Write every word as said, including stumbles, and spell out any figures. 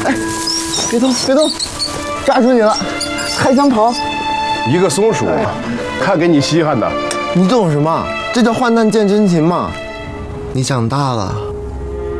哎，别动，别动，抓住你了，还想跑？ 一个松鼠，看给你稀罕的。 你懂什么？这叫患难见真情嘛。你长大了，